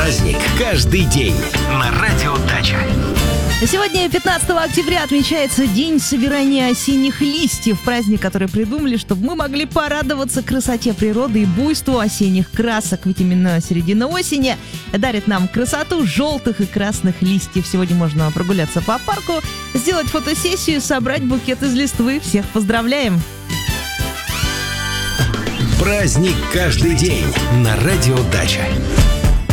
Праздник каждый день на Радио Дача. Сегодня, 15 октября, отмечается День собирания осенних листьев. Праздник, который придумали, чтобы мы могли порадоваться красоте природы и буйству осенних красок. Ведь именно середина осени дарит нам красоту желтых и красных листьев. Сегодня можно прогуляться по парку, сделать фотосессию, собрать букет из листвы. Всех поздравляем! Праздник каждый день на Радио Дача.